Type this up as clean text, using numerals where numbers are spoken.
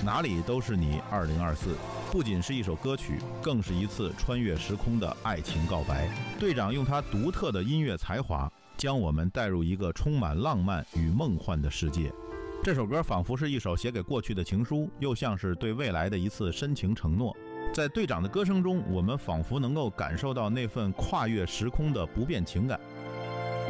哪里都是你2024，不仅是一首歌曲，更是一次穿越时空的爱情告白。队长用他独特的音乐才华，将我们带入一个充满浪漫与梦幻的世界。这首歌仿佛是一首写给过去的情书，又像是对未来的一次深情承诺。在队长的歌声中，我们仿佛能够感受到那份跨越时空的不变情感。